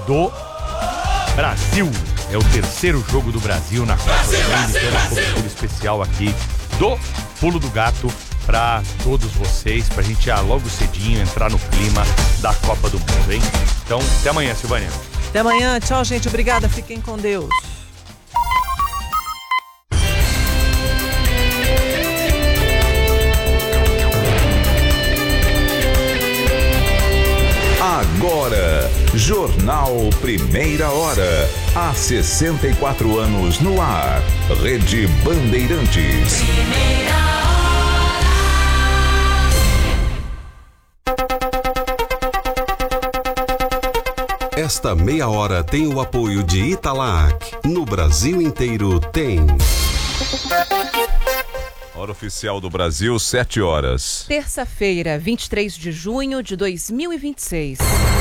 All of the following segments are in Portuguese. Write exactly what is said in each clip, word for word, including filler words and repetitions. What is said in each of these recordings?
do Brasil. É o terceiro jogo do Brasil na Copa do Mundo. Então, uma cobertura especial aqui do Pulo do Gato para todos vocês, pra gente já logo cedinho entrar no clima da Copa do Mundo, hein? Então, até amanhã, Silvânia. Até amanhã, tchau, gente, obrigada, fiquem com Deus. Agora, Jornal Primeira Hora. Há sessenta e quatro anos no ar. Rede Bandeirantes. Primeira Esta meia hora tem o apoio de Italac. No Brasil inteiro tem. Hora oficial do Brasil, sete horas. Terça-feira, vinte e três de junho de dois mil e vinte e seis.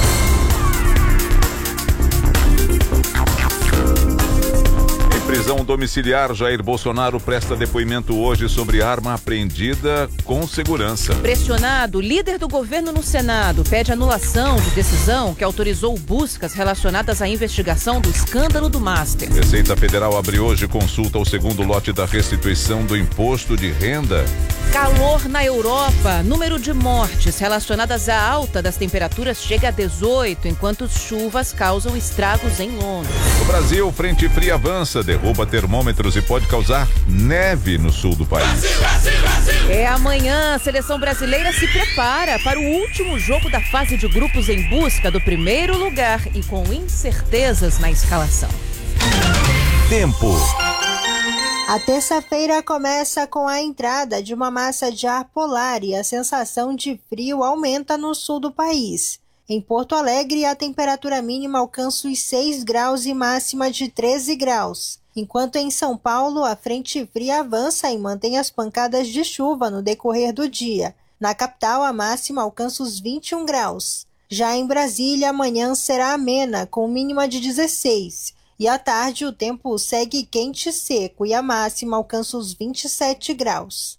Prisão domiciliar, Jair Bolsonaro presta depoimento hoje sobre arma apreendida com segurança. Pressionado, o líder do governo no Senado pede anulação de decisão que autorizou buscas relacionadas à investigação do escândalo do Master. Receita Federal abre hoje consulta ao segundo lote da restituição do imposto de renda. Calor na Europa. Número de mortes relacionadas à alta das temperaturas chega a dezoito, enquanto chuvas causam estragos em Londres. No Brasil, frente fria avança, derruba termômetros e pode causar neve no sul do país. Brasil, Brasil, Brasil. É amanhã, a seleção brasileira se prepara para o último jogo da fase de grupos em busca do primeiro lugar e com incertezas na escalação. Tempo. A terça-feira começa com a entrada de uma massa de ar polar e a sensação de frio aumenta no sul do país. Em Porto Alegre, a temperatura mínima alcança os seis graus e máxima de treze graus. Enquanto em São Paulo, a frente fria avança e mantém as pancadas de chuva no decorrer do dia. Na capital, a máxima alcança os vinte e um graus. Já em Brasília, amanhã será amena, com mínima de dezesseis. E à tarde, o tempo segue quente e seco e a máxima alcança os vinte e sete graus.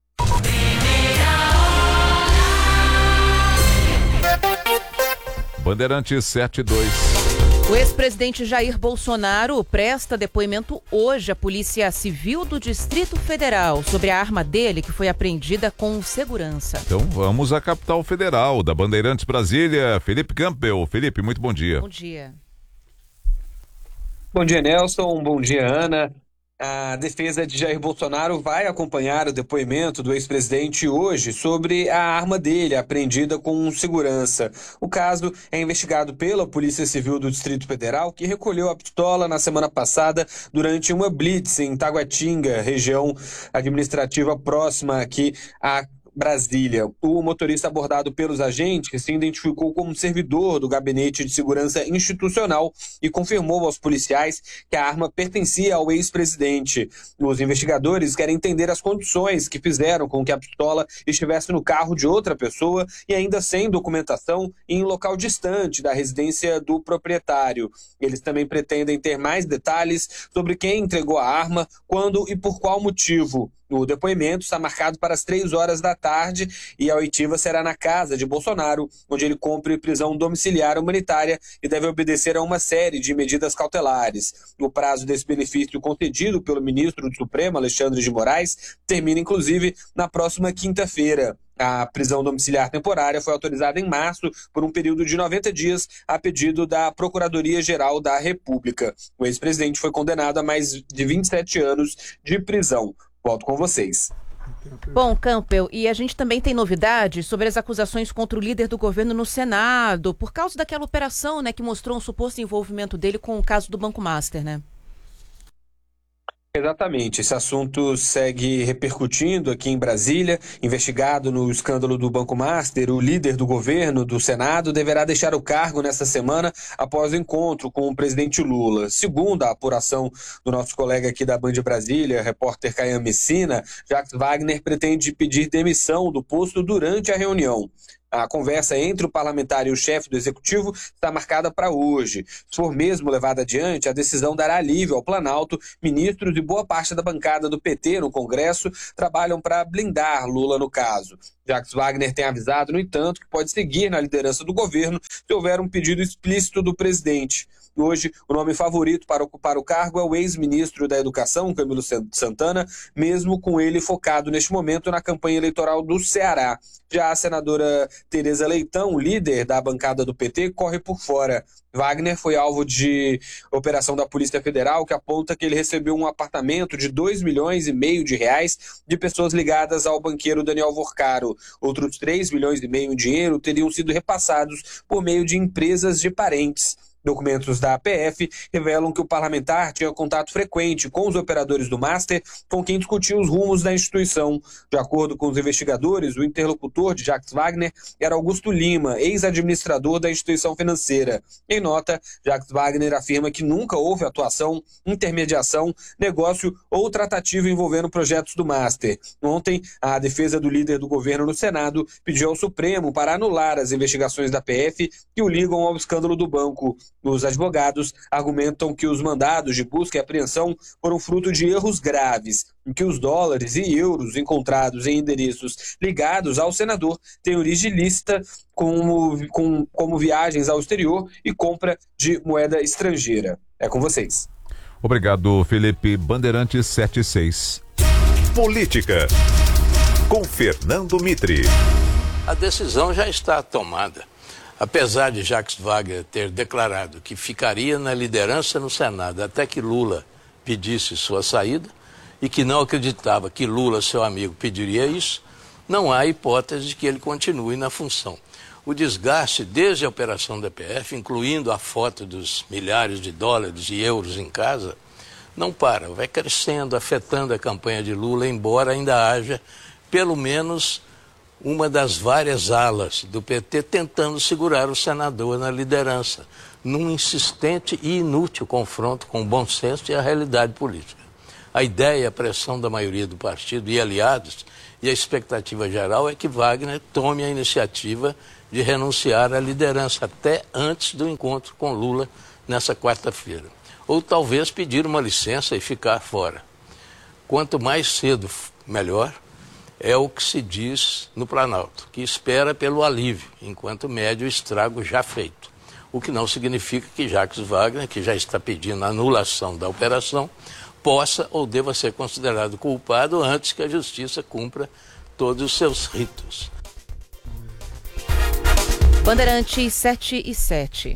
Bandeirantes sete e dois. O ex-presidente Jair Bolsonaro presta depoimento hoje à Polícia Civil do Distrito Federal sobre a arma dele que foi apreendida com segurança. Então vamos à capital federal da Bandeirantes Brasília. Felipe Campbell. Felipe, muito bom dia. Bom dia. Bom dia, Nelson. Bom dia, Ana. A defesa de Jair Bolsonaro vai acompanhar o depoimento do ex-presidente hoje sobre a arma dele, apreendida com segurança. O caso é investigado pela Polícia Civil do Distrito Federal, que recolheu a pistola na semana passada durante uma blitz em Taguatinga, região administrativa próxima aqui a Brasília. O motorista abordado pelos agentes se identificou como servidor do Gabinete de Segurança Institucional e confirmou aos policiais que a arma pertencia ao ex-presidente. Os investigadores querem entender as condições que fizeram com que a pistola estivesse no carro de outra pessoa e ainda sem documentação em local distante da residência do proprietário. Eles também pretendem ter mais detalhes sobre quem entregou a arma, quando e por qual motivo. O depoimento está marcado para as três horas da tarde e a oitiva será na casa de Bolsonaro, onde ele cumpre prisão domiciliar humanitária e deve obedecer a uma série de medidas cautelares. O prazo desse benefício concedido pelo ministro do Supremo, Alexandre de Moraes, termina inclusive na próxima quinta-feira. A prisão domiciliar temporária foi autorizada em março por um período de noventa dias a pedido da Procuradoria-Geral da República. O ex-presidente foi condenado a mais de vinte e sete anos de prisão. Volto com vocês. Bom, Campbell, e a gente também tem novidades sobre as acusações contra o líder do governo no Senado, por causa daquela operação, né, que mostrou um suposto envolvimento dele com o caso do Banco Master, né? Exatamente, esse assunto segue repercutindo aqui em Brasília. Investigado no escândalo do Banco Master, o líder do governo do Senado deverá deixar o cargo nesta semana após o encontro com o presidente Lula. Segundo a apuração do nosso colega aqui da Band Brasília, repórter Caian Messina, Jacques Wagner pretende pedir demissão do posto durante a reunião. A conversa entre o parlamentar e o chefe do executivo está marcada para hoje. Se for mesmo levada adiante, a decisão dará alívio ao Planalto. Ministros e boa parte da bancada do P T no Congresso trabalham para blindar Lula no caso. Jacques Wagner tem avisado, no entanto, que pode seguir na liderança do governo se houver um pedido explícito do presidente. Hoje, o nome favorito para ocupar o cargo é o ex-ministro da Educação, Camilo Santana, mesmo com ele focado neste momento na campanha eleitoral do Ceará. Já a senadora Tereza Leitão, líder da bancada do P T, corre por fora. Wagner foi alvo de operação da Polícia Federal, que aponta que ele recebeu um apartamento de dois milhões e meio de reais de pessoas ligadas ao banqueiro Daniel Vorcaro. Outros três milhões e meio em dinheiro teriam sido repassados por meio de empresas de parentes. Documentos da A P F revelam que o parlamentar tinha contato frequente com os operadores do Master, com quem discutiu os rumos da instituição. De acordo com os investigadores, o interlocutor de Jacques Wagner era Augusto Lima, ex-administrador da instituição financeira. Em nota, Jacques Wagner afirma que nunca houve atuação, intermediação, negócio ou tratativa envolvendo projetos do Master. Ontem, a defesa do líder do governo no Senado pediu ao Supremo para anular as investigações da P F que o ligam ao escândalo do banco. Os advogados argumentam que os mandados de busca e apreensão foram fruto de erros graves, em que os dólares e euros encontrados em endereços ligados ao senador têm origem ilícita, como, com, como viagens ao exterior e compra de moeda estrangeira. É com vocês. Obrigado, Felipe. Bandeirantes setenta e seis. Política, com Fernando Mitre. A decisão já está tomada. Apesar de Jacques Wagner ter declarado que ficaria na liderança no Senado até que Lula pedisse sua saída e que não acreditava que Lula, seu amigo, pediria isso, não há hipótese de que ele continue na função. O desgaste desde a operação da P F, incluindo a foto dos milhares de dólares e euros em casa, não para, vai crescendo, afetando a campanha de Lula, embora ainda haja pelo menos uma das várias alas do P T tentando segurar o senador na liderança, num insistente e inútil confronto com o bom senso e a realidade política. A ideia e a pressão da maioria do partido e aliados e a expectativa geral é que Wagner tome a iniciativa de renunciar à liderança até antes do encontro com Lula nessa quarta-feira. Ou talvez pedir uma licença e ficar fora. Quanto mais cedo, melhor. É o que se diz no Planalto, que espera pelo alívio, enquanto mede o estrago já feito. O que não significa que Jacques Wagner, que já está pedindo a anulação da operação, possa ou deva ser considerado culpado antes que a justiça cumpra todos os seus ritos. Bandeirantes sete e sete.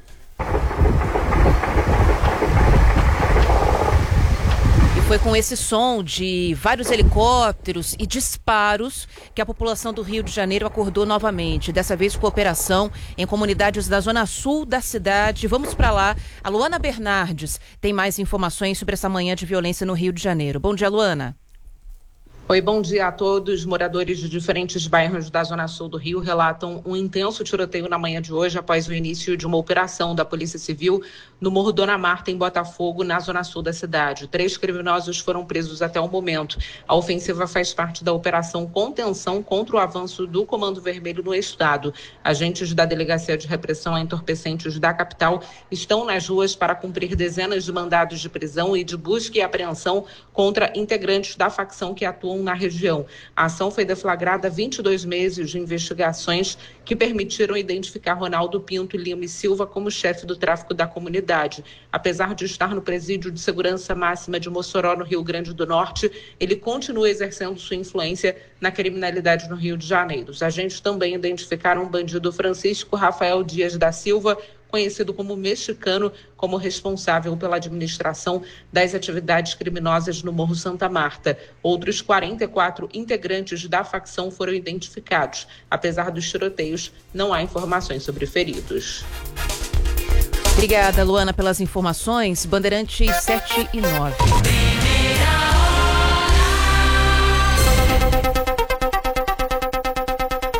Foi com esse som de vários helicópteros e disparos que a população do Rio de Janeiro acordou novamente, dessa vez com operação em comunidades da zona sul da cidade. Vamos para lá. A Luana Bernardes tem mais informações sobre essa manhã de violência no Rio de Janeiro. Bom dia, Luana. Oi, bom dia a todos. Moradores de diferentes bairros da Zona Sul do Rio relatam um intenso tiroteio na manhã de hoje após o início de uma operação da Polícia Civil no Morro Dona Marta, em Botafogo, na Zona Sul da cidade. Três criminosos foram presos até o momento. A ofensiva faz parte da Operação Contenção contra o avanço do Comando Vermelho no estado. Agentes da Delegacia de Repressão a Entorpecentes da capital estão nas ruas para cumprir dezenas de mandados de prisão e de busca e apreensão contra integrantes da facção que atuam na região. A ação foi deflagrada há vinte e dois meses de investigações que permitiram identificar Ronaldo Pinto Lima e Silva como chefe do tráfico da comunidade. Apesar de estar no presídio de segurança máxima de Mossoró, no Rio Grande do Norte, ele continua exercendo sua influência na criminalidade no Rio de Janeiro. Os agentes também identificaram o bandido Francisco Rafael Dias da Silva, conhecido como Mexicano, como responsável pela administração das atividades criminosas no Morro Santa Marta. Outros quarenta e quatro integrantes da facção foram identificados. Apesar dos tiroteios, não há informações sobre feridos. Obrigada, Luana, pelas informações. Bandeirantes sete e nove.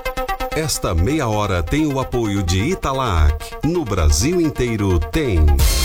Esta meia hora tem o apoio de Italac. No Brasil inteiro tem.